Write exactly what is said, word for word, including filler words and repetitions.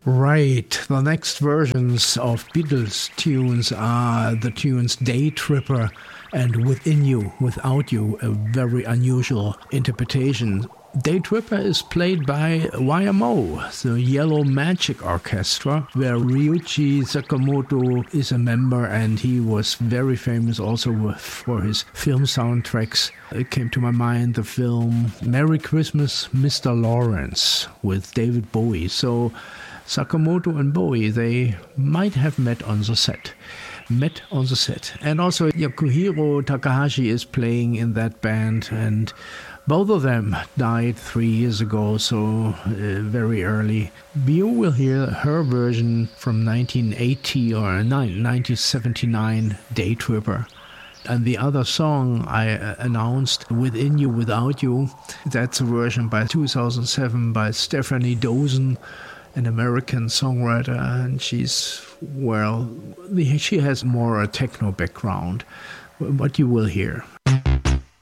Right. The next versions of Beatles tunes are the tunes Day Tripper and Within You, Without You, a very unusual interpretation. Day Tripper is played by Y M O, the Yellow Magic Orchestra, where Ryuichi Sakamoto is a member, and he was very famous also for his film soundtracks. It came to my mind the film Merry Christmas, Mister Lawrence with David Bowie. So Sakamoto and Bowie, they might have met on the set. Met on the set. And also Yasuhiro Takahashi is playing in that band, and both of them died three years ago, so uh, very early. You will hear her version from nineteen eighty or nineteen seventy-nine, Day Tripper. And the other song I uh, announced, Within You, Without You, that's a version by two thousand seven by Stephanie Dozen, an American songwriter, and she's, well, she has more a techno background, what you will hear.